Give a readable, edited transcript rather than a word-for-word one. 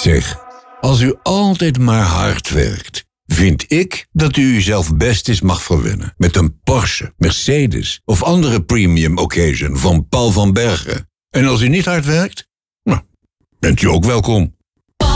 Zeg, als u altijd maar hard werkt, vind ik dat u uzelf best eens mag verwennen met een Porsche, Mercedes of andere premium occasion van Paul van Bergen. En als u niet hard werkt, nou, bent u ook welkom.